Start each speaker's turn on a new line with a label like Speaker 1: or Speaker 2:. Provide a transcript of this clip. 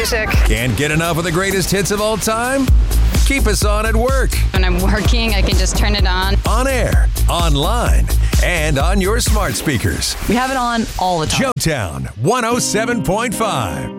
Speaker 1: music.
Speaker 2: Can't get enough of the greatest hits of all time? Keep us on at work.
Speaker 3: When I'm working, I can just turn it on.
Speaker 2: On air, online, and on your smart speakers.
Speaker 4: We have it on all the time.
Speaker 2: Joetown 107.5.